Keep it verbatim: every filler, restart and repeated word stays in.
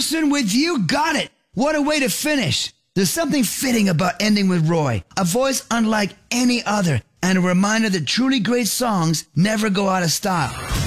person with you got it. What a way to finish. There's something fitting about ending with Roy, a voice unlike any other, and a reminder that truly great songs never go out of style.